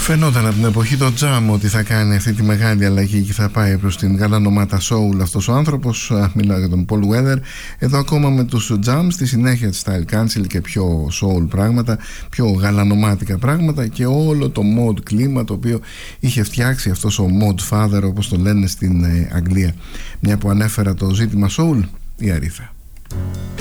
Φαινόταν από την εποχή το Jam ότι θα κάνει αυτή τη μεγάλη αλλαγή και θα πάει προς την γαλανομάτα soul αυτός ο άνθρωπος. Μιλάω για τον Paul Weather. Εδώ ακόμα με τους Jam στη συνέχεια της Style Council και πιο soul πράγματα, πιο γαλανομάτικα πράγματα και όλο το mod κλίμα το οποίο είχε φτιάξει αυτός ο mod father, όπως το λένε στην Αγγλία. Μια που ανέφερα το ζήτημα soul, η Αρίθα.